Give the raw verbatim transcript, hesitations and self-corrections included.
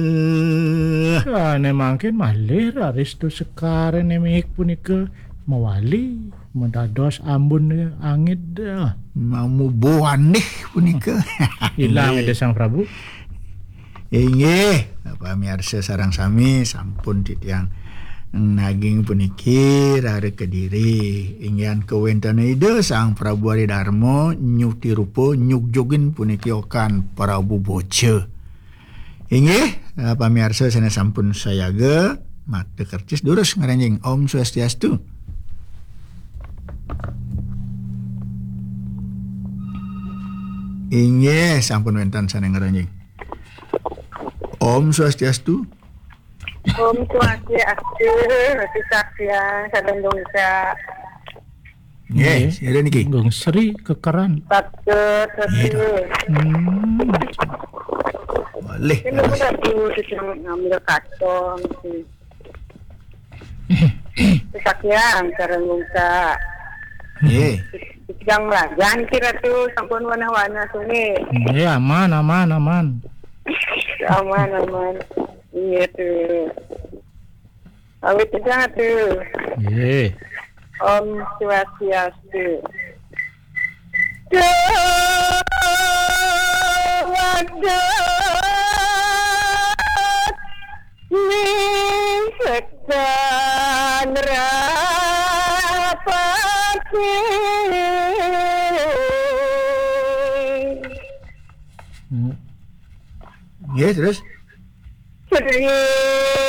Ane mangkin malih Aristo sekarang nemik punika mawali mendados ambun angit dah. Mau boaneh punika. Hilang ide Sang Prabu. Inggih, pamirsa sareng sami sampun titiang naging puniki rare Kediri. Inggian kewenten ide Sang Prabu Ari Darmo nyuk tirupo nyuk jogin puniki okan Prabu Boce. Inggih, pamirsa sana sampun sayaga mate kercis durus ngaranjing Om Swastiastu. Inggih, sampun wenten sana ngaranjing Om Swastiastu. Om Swastiastu, Saksian Sadang Dongsa. Nggih, sira niki. Gong Sri kekeran. Patut, patut. Hmm. Boleh. Ini udah tuh ngambil karton. Saksian Sadang Dongsa. Nggih. Sedang melajan kira tuh sampun warna-warna sungai. Ya aman aman aman. Aman aman. Iya tuh. Awet juga tuh. Ye. Om Swastiastu. Wadat misektan rapati. Nggih, terus Sedih